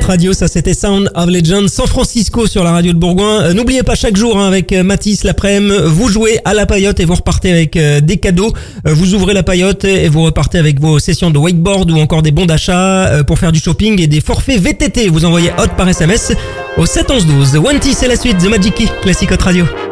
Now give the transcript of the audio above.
Radio, ça c'était Sound of Legend, San Francisco sur la radio de Bourgoin. N'oubliez pas chaque jour avec Mathis l'après-midi, vous jouez à la paillote et vous repartez avec des cadeaux. Vous ouvrez la paillote et vous repartez avec vos sessions de wakeboard ou encore des bons d'achat pour faire du shopping et des forfaits VTT. Vous envoyez hot par SMS au 7 11 12. One T, c'est la suite, The Magic Key, Classic Hot Radio.